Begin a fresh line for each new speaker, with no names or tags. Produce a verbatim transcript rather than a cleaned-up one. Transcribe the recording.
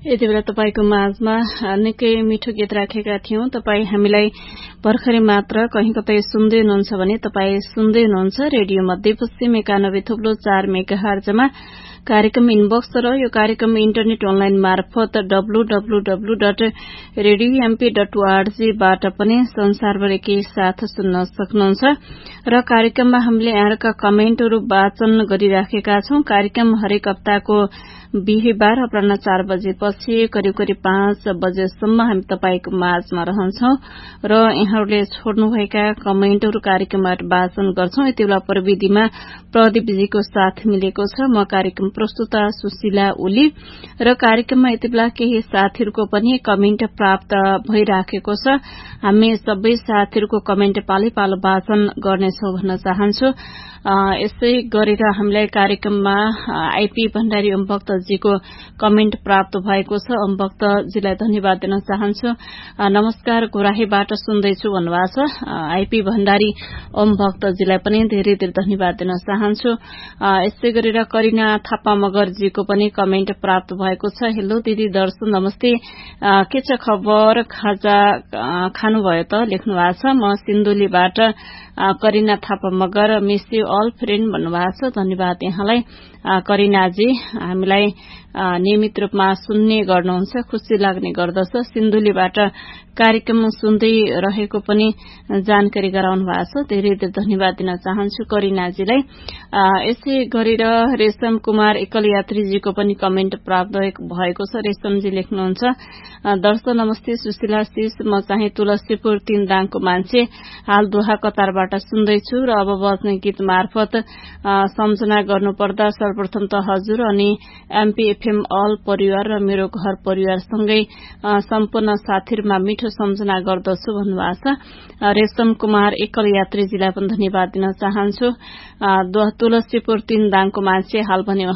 यति बेला तपाईको माझमा निकै मिठो गीत राखेका थियौं। तपाई हामीलाई भर्खरै मात्र कहीं कतै सुन्दै हुनुहुन्छ भने तपाई सुन्दै हुनुहुन्छ रेडियो मध्यपश्चिम एकानब्बे थुप्लो चार मेगाहर्जमा कार्यक्रम इनबक्स र यो कार्यक्रम इन्टरनेट अनलाइन मार्फत W W W dot radio MP dot ORG बाट पनि संसारभरि के साथ सुन्न सक्नुहुन्छ र कार्यक्रममा हामीले यहाँका कमेन्टहरू वाचन गरिराखेका छौं। कार्यक्रम हरेक हप्ताको बिहीबार अपराह्न चार बजेपछि करिब करिब पाँच बजेसम्म हामी तपाईको माझमा रहन्छौं र यहाँहरूले छोड्नुभएका कमेन्टहरू कार्यक्रमबाट वाचन गर्छौं। यति बेला प्रविधिमा प्रदीपजीको साथ मिलेको छ। म कार्यक्रम प्रस्तुता सुशीला ओली र कार्यक्रममा यति बेला केही साथीहरूको पनि कमेन्ट प्राप्त भइराखेको छ। हामी सबै साथीहरूको कमेन्ट पालै पालो वाचन गर्नेछौं भन्न चाहन्छु। यसै गरेर हामीलाई कार्यक्रममा आईपी भण्डारी ओम भक्तजीको कमेन्ट प्राप्त भएको छ। ओम भक्तजीलाई धन्यवाद दिन चाहन्छु। नमस्कार, घोराहीबाट सुन्दैछु भन्नुभएको छ। आईपी भण्डारी ओम भक्तजीलाई पनि धेरै धेरै धन्यवाद दिन चाहन्छु। यसै गरेर करिना थापा मगरजीको पनि कमेन्ट प्राप्त भएको छ। हेलो दिदी दर्शन, नमस्ते, के छ खबर, खाजा खानुभयो त लेख्नु भएको छ। म सिन्धुलीबाट Kareena Thapa Magar, miss you all friend भन्नुभएको छ। धन्यवाद यहाँलाई करिनाजी, हामीलाई नियमित रूपमा सुन्ने गर्नुहुन्छ, खुशी लाग्ने गर्दछ। सिन्धुलीबाट कार्यक्रम सुन्दै रहेको पनि जानकारी गराउनु भएको छ। धेरै धेरै धन्यवाद दिन चाहन्छु करिनाजीलाई। यसै गरेर रेशम कुमार एकल यात्रीजीको पनि कमेन्ट प्राप्त भएको छ। रेशमजी लेख्नुहुन्छ, दर्शन नमस्ते सुशीला शीष, म चाहिँ तुलसीपुर तीन दाङको मान्छे, हाल दोहा कतारबाट सुन्दैछु र अब बज्ने गीत मार्फत सम्झना गर्नुपर्दा सर्वप्रथम त हजुर अनि एमपी एफएम अल परिवार र मेरो घर परिवारसँगै सम्पूर्ण साथीहरूमा मिठो सम्झना गर्दछु भन्नुभएको छ। रेशम कुमार एकल यात्रीजीलाई पनि धन्यवाद दिन चाहन्छु। तुलसीपुर तीन दाङको मान्छे, हाल भने